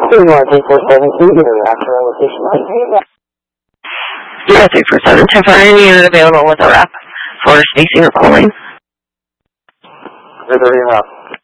Do you want 347 either after a location like Yeah, 347. Temporary unit available with a wrap for spacing or cooling. 330 and up.